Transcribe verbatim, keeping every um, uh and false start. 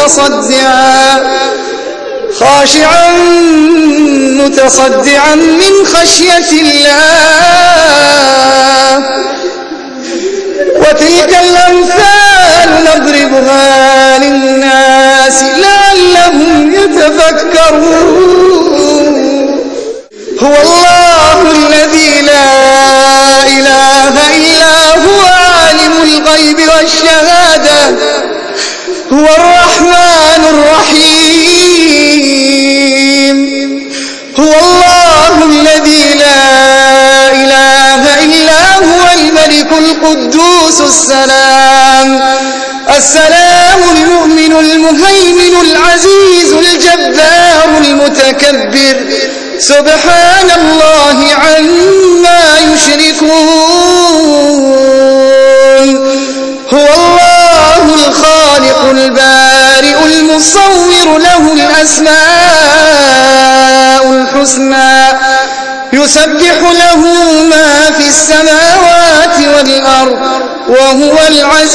متصدعا خاشعا متصدعا من خشية الله. وتلك الأمثال نضربها للناس لعلهم يتفكرون. هو الله الذي لا إله إلا هو عالم الغيب والشهادة هو الرحمن الرحيم. هو الله الذي لا إله إلا هو الملك القدوس السلام السلام المؤمن المهيمن العزيز الجبار المتكبر سبحان الله عما يشركون. هو الله الخالق البارئ المصور له الأسماء الحسنى يسبح له ما في السماوات والأرض وهو العزيز